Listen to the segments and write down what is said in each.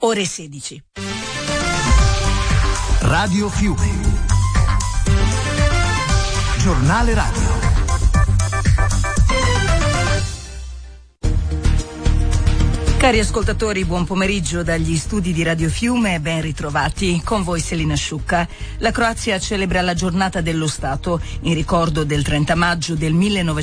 ore 16. Radio Fiume. Giornale radio. Cari ascoltatori, buon pomeriggio dagli studi di Radio Fiume e ben ritrovati. Con voi Selina Sciucca. La Croazia celebra la giornata dello Stato in ricordo del 30 maggio del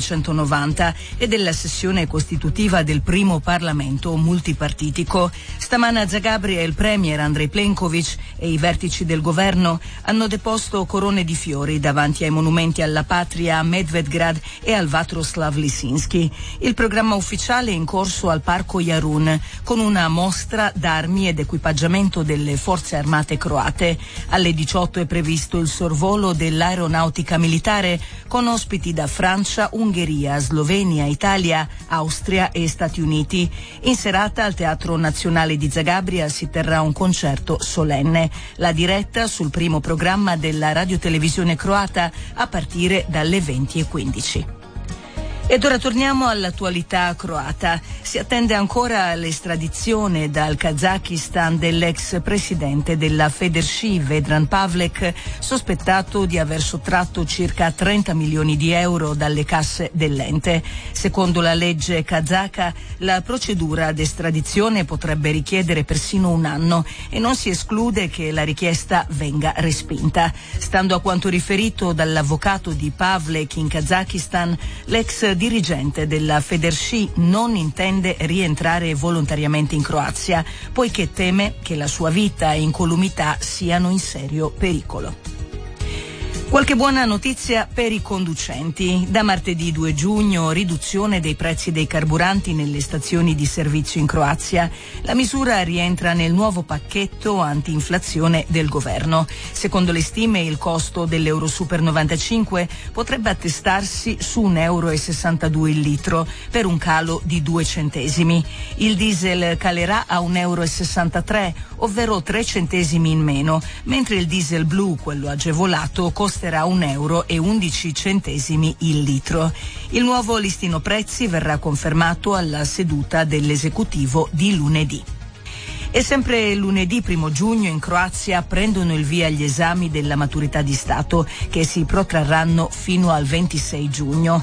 1990 e della sessione costitutiva del primo Parlamento multipartitico. Stamane a Zagabria il premier Andrej Plenković e i vertici del governo hanno deposto corone di fiori davanti ai monumenti alla patria a Medvedgrad e al Vatroslav Lisinski. Il programma ufficiale è in corso al Parco Jarun, con una mostra d'armi ed equipaggiamento delle forze armate croate. Alle 18 è previsto il sorvolo dell'aeronautica militare con ospiti da Francia, Ungheria, Slovenia, Italia, Austria e Stati Uniti. In serata al Teatro Nazionale di Zagabria si terrà un concerto solenne. La diretta sul primo programma della radiotelevisione croata a partire dalle 20:15. Ed ora torniamo all'attualità croata. Si attende ancora l'estradizione dal Kazakistan dell'ex presidente della Federshi, Vedran Pavlek, sospettato di aver sottratto circa 30 milioni di euro dalle casse dell'ente. Secondo la legge kazaka, la procedura d'estradizione potrebbe richiedere persino un anno e non si esclude che la richiesta venga respinta. Stando a quanto riferito dall'avvocato di Pavlek in Kazakistan, l'ex dirigente della Federshi non intende rientrare volontariamente in Croazia, poiché teme che la sua vita e incolumità siano in serio pericolo. Qualche buona notizia per i conducenti. Da martedì 2 giugno riduzione dei prezzi dei carburanti nelle stazioni di servizio in Croazia. La misura rientra nel nuovo pacchetto anti-inflazione del governo. Secondo le stime il costo dell'Euro Super 95 potrebbe attestarsi su €1,62 il litro, per un calo di 2 centesimi. Il diesel calerà a €1,63, ovvero 3 centesimi in meno, mentre il diesel blu, quello agevolato, costerà €1,11 il litro. Il nuovo listino prezzi verrà confermato alla seduta dell'esecutivo di lunedì. E sempre lunedì 1 giugno in Croazia prendono il via gli esami della maturità di Stato, che si protrarranno fino al 26 giugno.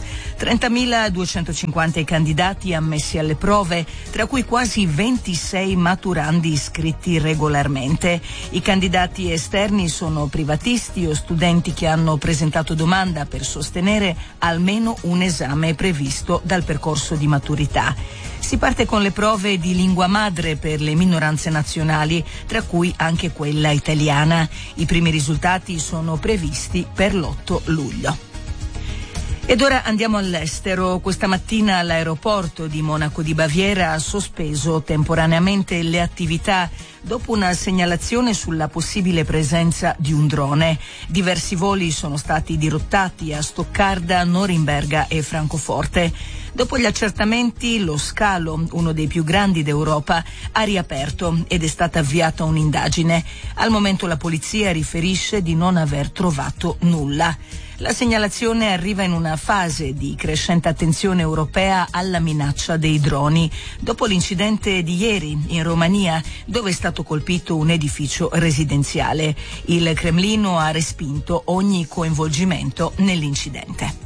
30.250 i candidati ammessi alle prove, tra cui quasi 26 maturandi iscritti regolarmente. I candidati esterni sono privatisti o studenti che hanno presentato domanda per sostenere almeno un esame previsto dal percorso di maturità. Si parte con le prove di lingua madre per le minoranze nazionali, tra cui anche quella italiana. I primi risultati sono previsti per l'8 luglio. Ed ora andiamo all'estero. Questa mattina l'aeroporto di Monaco di Baviera ha sospeso temporaneamente le attività dopo una segnalazione sulla possibile presenza di un drone. Diversi voli sono stati dirottati a Stoccarda, Norimberga e Francoforte. Dopo gli accertamenti, lo scalo, uno dei più grandi d'Europa, ha riaperto ed è stata avviata un'indagine. Al momento la polizia riferisce di non aver trovato nulla. La segnalazione arriva in una fase di crescente attenzione europea alla minaccia dei droni, dopo l'incidente di ieri in Romania, dove è stato colpito un edificio residenziale. Il Cremlino ha respinto ogni coinvolgimento nell'incidente.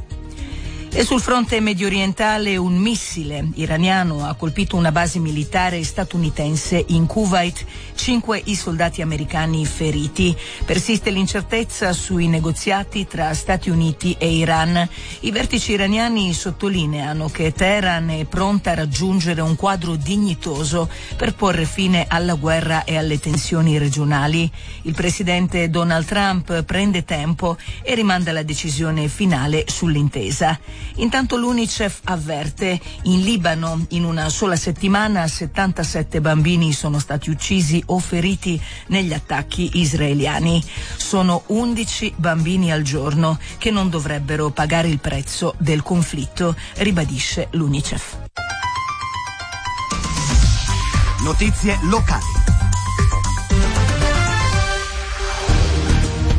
E sul fronte mediorientale un missile iraniano ha colpito una base militare statunitense in Kuwait, 5 i soldati americani feriti. Persiste l'incertezza sui negoziati tra Stati Uniti e Iran. I vertici iraniani sottolineano che Teheran è pronta a raggiungere un quadro dignitoso per porre fine alla guerra e alle tensioni regionali. Il presidente Donald Trump prende tempo e rimanda la decisione finale sull'intesa. Intanto l'UNICEF avverte: in Libano in una sola settimana 77 bambini sono stati uccisi o feriti negli attacchi israeliani. Sono 11 bambini al giorno che non dovrebbero pagare il prezzo del conflitto, ribadisce l'UNICEF. Notizie locali.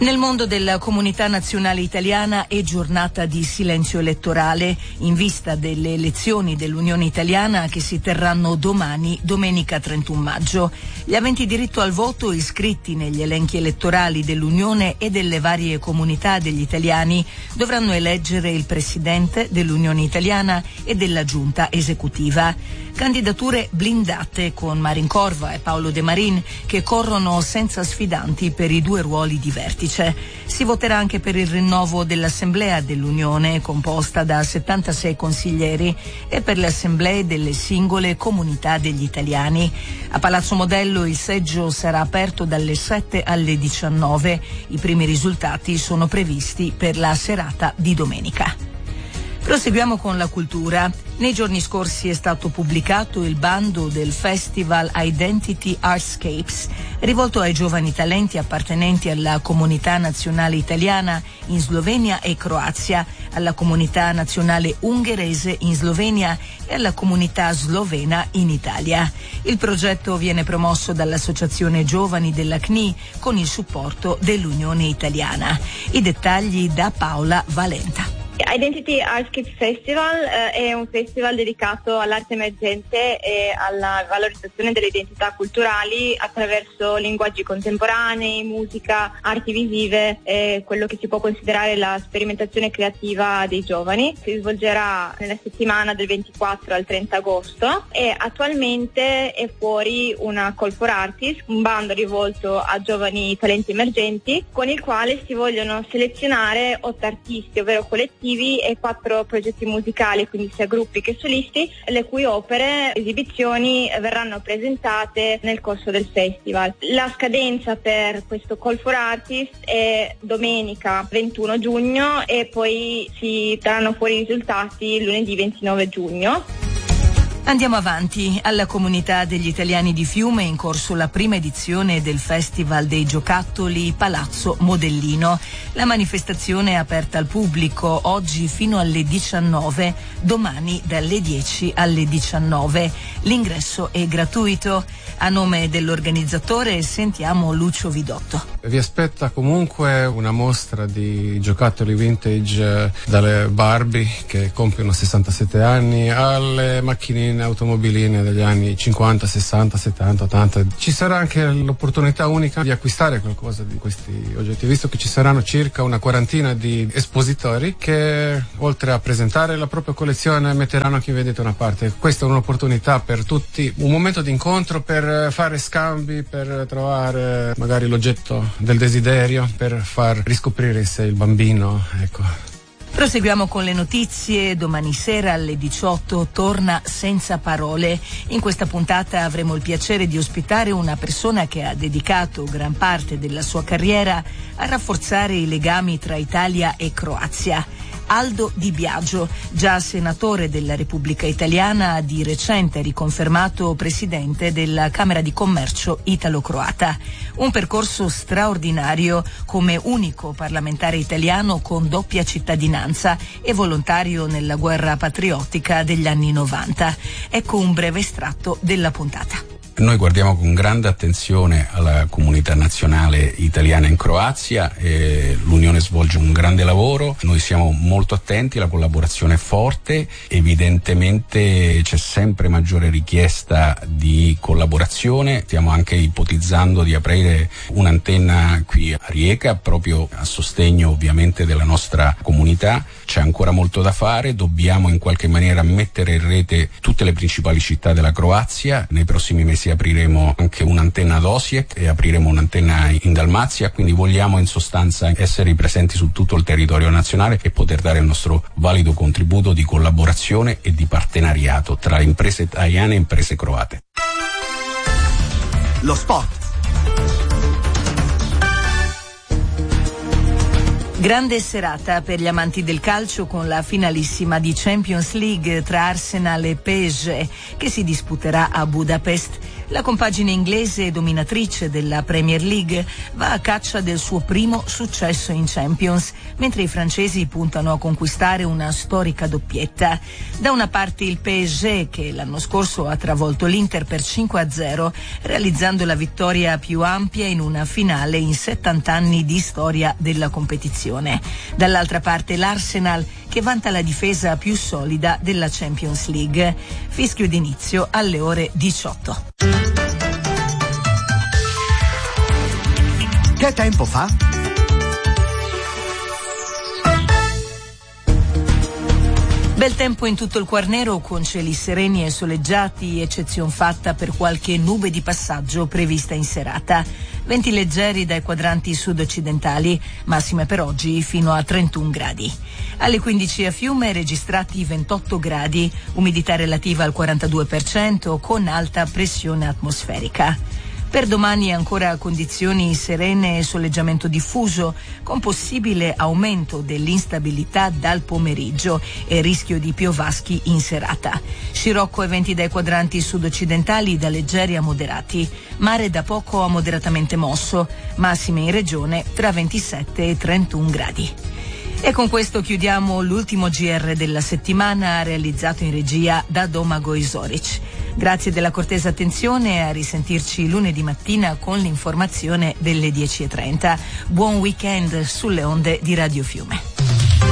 Nel mondo della comunità nazionale italiana è giornata di silenzio elettorale in vista delle elezioni dell'Unione Italiana che si terranno domani, domenica 31 maggio. Gli aventi diritto al voto iscritti negli elenchi elettorali dell'Unione e delle varie comunità degli italiani dovranno eleggere il Presidente dell'Unione Italiana e della Giunta esecutiva. Candidature blindate con Marin Corva e Paolo De Marin che corrono senza sfidanti per i due ruoli di vertice. Si voterà anche per il rinnovo dell'Assemblea dell'Unione composta da 76 consiglieri e per le assemblee delle singole comunità degli italiani. A Palazzo Modello il seggio sarà aperto dalle 7 alle 19. I primi risultati sono previsti per la serata di domenica. Proseguiamo con la cultura. Nei giorni scorsi è stato pubblicato il bando del Festival Identity Artscapes, rivolto ai giovani talenti appartenenti alla comunità nazionale italiana in Slovenia e Croazia, alla comunità nazionale ungherese in Slovenia e alla comunità slovena in Italia. Il progetto viene promosso dall'Associazione Giovani della CNI con il supporto dell'Unione Italiana. I dettagli da Paola Valenta. Identity Artscape Festival è un festival dedicato all'arte emergente e alla valorizzazione delle identità culturali attraverso linguaggi contemporanei, musica, arti visive e quello che si può considerare la sperimentazione creativa dei giovani. Si svolgerà nella settimana del 24 al 30 agosto e attualmente è fuori una Call for Artists, un bando rivolto a giovani talenti emergenti con il quale si vogliono selezionare 8 artisti, ovvero collettivi, e 4 progetti musicali, quindi sia gruppi che solisti, le cui opere, esibizioni verranno presentate nel corso del festival. La scadenza per questo Call for Artists è domenica 21 giugno e poi si daranno fuori i risultati lunedì 29 giugno. Andiamo avanti. Alla comunità degli italiani di Fiume è in corso la prima edizione del Festival dei Giocattoli Palazzo Modellino. La manifestazione è aperta al pubblico oggi fino alle 19, domani dalle 10 alle 19. L'ingresso è gratuito. A nome dell'organizzatore sentiamo Lucio Vidotto. Vi aspetta comunque una mostra di giocattoli vintage, dalle Barbie che compiono 67 anni alle macchinine automobiline degli anni 50, 60, 70, 80. Ci sarà anche l'opportunità unica di acquistare qualcosa di questi oggetti, visto che ci saranno circa una quarantina di espositori che oltre a presentare la propria collezione metteranno anche in vendita una parte. Questa è un'opportunità per tutti, un momento di incontro per fare scambi, per trovare magari l'oggetto del desiderio, per far riscoprire in sé il bambino, ecco. Proseguiamo con le notizie. Domani sera alle 18 torna Senza Parole. In questa puntata avremo il piacere di ospitare una persona che ha dedicato gran parte della sua carriera a rafforzare i legami tra Italia e Croazia. Aldo Di Biagio, già senatore della Repubblica Italiana, di recente riconfermato presidente della Camera di Commercio italo-croata. Un percorso straordinario come unico parlamentare italiano con doppia cittadinanza e volontario nella guerra patriottica degli anni 90. Ecco un breve estratto della puntata. Noi guardiamo con grande attenzione alla comunità nazionale italiana in Croazia e l'Unione svolge un grande lavoro, noi siamo molto attenti, la collaborazione è forte, evidentemente c'è sempre maggiore richiesta di collaborazione, stiamo anche ipotizzando di aprire un'antenna qui a Rijeka proprio a sostegno ovviamente della nostra comunità, c'è ancora molto da fare, dobbiamo in qualche maniera mettere in rete tutte le principali città della Croazia, nei prossimi mesi apriremo anche un'antenna ad Osijek e apriremo un'antenna in Dalmazia, quindi vogliamo in sostanza essere presenti su tutto il territorio nazionale e poter dare il nostro valido contributo di collaborazione e di partenariato tra imprese italiane e imprese croate. Lo sport. Grande serata per gli amanti del calcio con la finalissima di Champions League tra Arsenal e PSG che si disputerà a Budapest. La compagine inglese, dominatrice della Premier League, va a caccia del suo primo successo in Champions, mentre i francesi puntano a conquistare una storica doppietta. Da una parte il PSG, che l'anno scorso ha travolto l'Inter per 5-0, realizzando la vittoria più ampia in una finale in 70 anni di storia della competizione. Dall'altra parte l'Arsenal, che vanta la difesa più solida della Champions League. Fischio d'inizio alle ore 18. Che tempo fa? Bel tempo in tutto il Quarnero, con cieli sereni e soleggiati, eccezion fatta per qualche nube di passaggio prevista in serata. Venti leggeri dai quadranti sud-occidentali, massime per oggi fino a 31 gradi. Alle 15 a Fiume registrati 28 gradi, umidità relativa al 42% con alta pressione atmosferica. Per domani ancora condizioni serene e soleggiamento diffuso, con possibile aumento dell'instabilità dal pomeriggio e rischio di piovaschi in serata. Scirocco e venti dai quadranti sud-occidentali da leggeri a moderati, mare da poco a moderatamente mosso, massime in regione tra 27 e 31 gradi. E con questo chiudiamo l'ultimo GR della settimana, realizzato in regia da Domagoj Zoric. Grazie della cortese attenzione e a risentirci lunedì mattina con l'informazione delle 10:30. Buon weekend sulle onde di Radio Fiume.